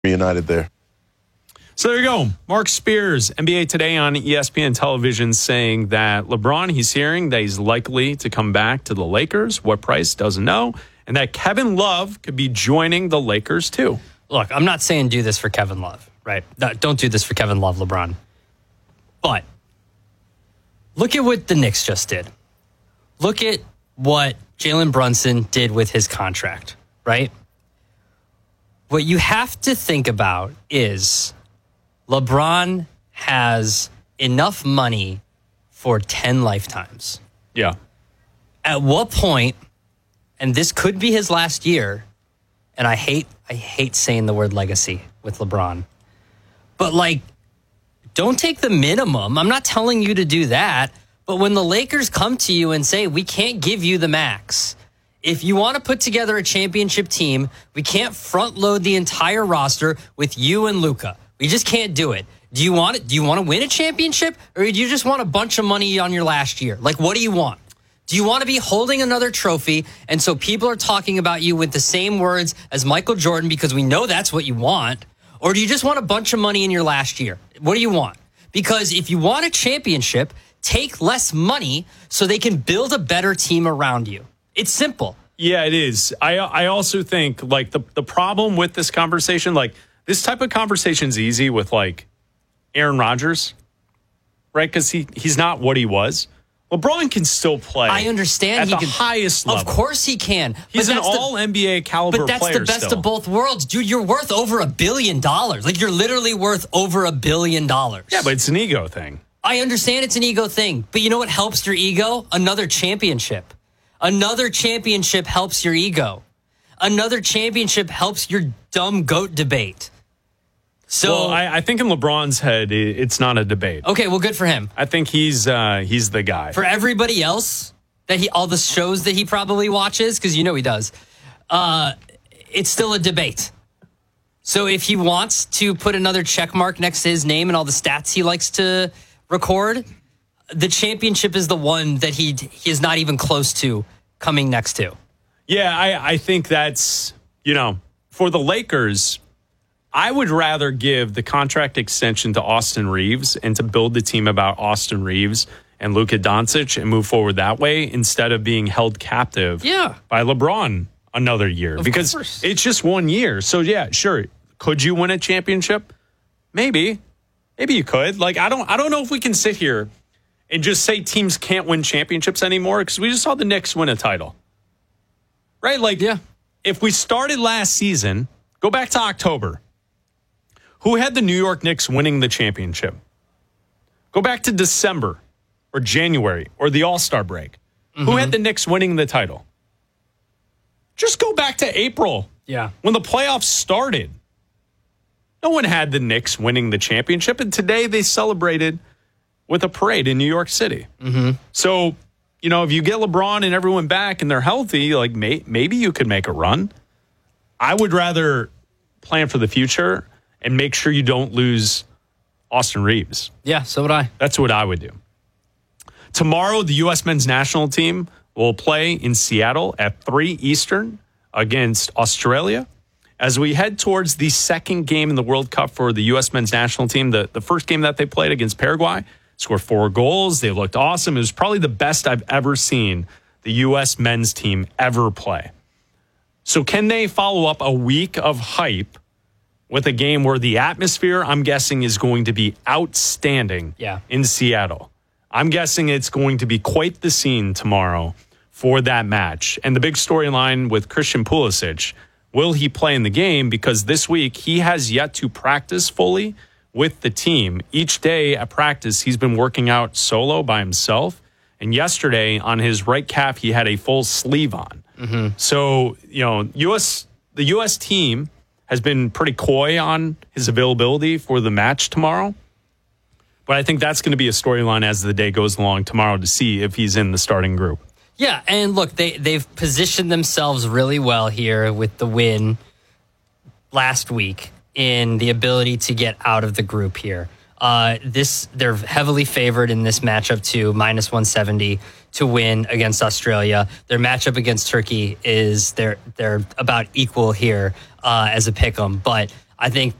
reunited there. So there you go. Mark Spears, NBA Today on ESPN television, saying that LeBron, he's hearing that he's likely to come back to the Lakers. What price, doesn't know. And that Kevin Love could be joining the Lakers too. Look, I'm not saying do this for Kevin Love, right? Don't do this for Kevin Love, LeBron. But look at what the Knicks just did. Look at what Jalen Brunson did with his contract, right? What you have to think about is LeBron has enough money for 10 lifetimes. Yeah. At what point, and this could be his last year, and I hate saying the word legacy with LeBron, but like, don't take the minimum. I'm not telling you to do that, but when the Lakers come to you and say, we can't give you the max, if you want to put together a championship team, we can't front load the entire roster with you and Luka. We just can't do it. Do you want it? Do you want to win a championship, or do you just want a bunch of money on your last year? Like, what do you want? Do you want to be holding another trophy, and so people are talking about you with the same words as Michael Jordan because we know that's what you want? Or do you just want a bunch of money in your last year? What do you want? Because if you want a championship, take less money so they can build a better team around you. It's simple. Yeah, it is. I also think, like, the problem with this conversation, like, this type of conversation is easy with, like, Aaron Rodgers, right? Because he's not what he was. LeBron can still play. I understand at the highest level. Of course he can. He's an all-NBA caliber player. But that's the best of both worlds. Dude, you're worth over $1 billion. Like, you're literally worth over $1 billion. Yeah, but it's an ego thing. I understand it's an ego thing. But you know what helps your ego? Another championship. Another championship helps your ego. Another championship helps your dumb GOAT debate. So well, I think in LeBron's head, it's not a debate. Okay, well, good for him. I think he's the guy. For everybody else, all the shows that he probably watches, because you know he does, it's still a debate. So if he wants to put another check mark next to his name and all the stats he likes to record, the championship is the one that he is not even close to coming next to. Yeah, I think that's, for the Lakers, I would rather give the contract extension to Austin Reeves and to build the team about Austin Reeves and Luka Doncic and move forward that way instead of being held captive by LeBron another year. Because it's just 1 year. So, yeah, sure. Could you win a championship? Maybe. Maybe you could. Like, I don't know if we can sit here and just say teams can't win championships anymore because we just saw the Knicks win a title. Right? Like, if we started last season, go back to October. Who had the New York Knicks winning the championship? Go back to December or January or the All-Star break. Mm-hmm. Who had the Knicks winning the title? Just go back to April. Yeah. When the playoffs started. No one had the Knicks winning the championship, and today they celebrated with a parade in New York City. Mm-hmm. So, if you get LeBron and everyone back and they're healthy, like maybe you could make a run. I would rather plan for the future and make sure you don't lose Austin Reeves. Yeah, so would I. That's what I would do. Tomorrow, the U.S. men's national team will play in Seattle at 3 Eastern against Australia. As we head towards the second game in the World Cup for the U.S. men's national team, the first game that they played against Paraguay, scored 4 goals. They looked awesome. It was probably the best I've ever seen the U.S. men's team ever play. So can they follow up a week of hype with a game where the atmosphere, I'm guessing, is going to be outstanding in Seattle? I'm guessing it's going to be quite the scene tomorrow for that match. And the big storyline with Christian Pulisic, will he play in the game? Because this week he has yet to practice fully with the team. Each day at practice, he's been working out solo by himself. And yesterday on his right calf, he had a full sleeve on. Mm-hmm. So, the U.S. team has been pretty coy on his availability for the match tomorrow. But I think that's going to be a storyline as the day goes along tomorrow to see if he's in the starting group. Yeah, and look, they've positioned themselves really well here with the win last week in the ability to get out of the group here. They're heavily favored in this matchup to -170 to win against Australia. Their matchup against Turkey is they're about equal here as a pick'em. But I think